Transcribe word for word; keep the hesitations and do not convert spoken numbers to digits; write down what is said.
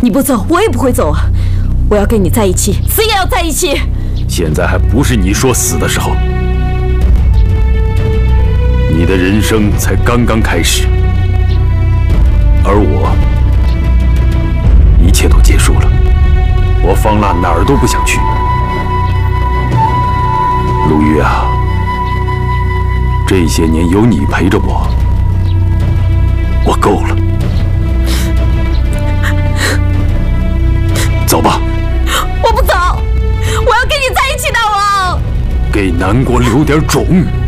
你不走，我也不会走啊！我要跟你在一起，死也要在一起。 现在还不是你说死的时候，你的人生才刚刚开始，而我，一切都结束了。我方腊哪儿都不想去。陆羽啊，这些年有你陪着我，我够了。走吧。 我不走，我要跟你在一起，大王。 给南国留点种。